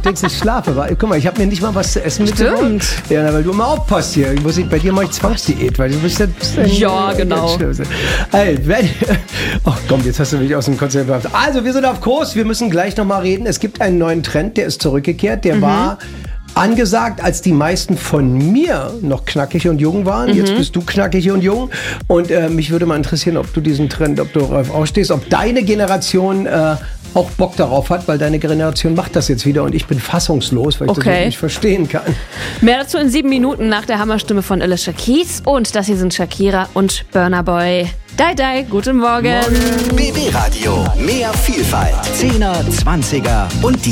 denkst, ich schlafe. Aber guck mal, ich habe mir nicht mal was zu essen mitgebracht. Ja, weil du immer aufpasst hier. Bei dir mache ich Zwangsdiät, weil du bist ja, genau. Hey, komm, jetzt hast du mich aus dem Konzept gebracht. Also, wir sind auf Kurs. Wir müssen gleich nochmal reden. Es gibt einen neuen Trend, der ist zurückgekehrt. Der war angesagt, als die meisten von mir noch knackig und jung waren. Jetzt bist du knackig und jung. Und mich würde mal interessieren, ob du diesen Trend, ob du darauf aufstehst, ob deine Generation auch Bock darauf hat, weil deine Generation macht das jetzt wieder und ich bin fassungslos, weil ich das nicht verstehen kann. Mehr dazu in 7 Minuten nach der Hammerstimme von Alicia Keys. Und das hier sind Shakira und Burna Boy. Dai, guten Morgen. BB Radio, mehr Vielfalt. 10er, 20er und die